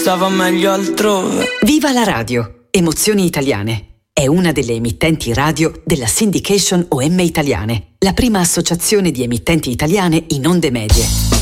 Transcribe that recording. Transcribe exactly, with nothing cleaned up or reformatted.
stava meglio altrove. Viva la radio, Emozioni Italiane. È una delle emittenti radio della Syndication O M Italiane, la prima associazione di emittenti italiane in onde medie.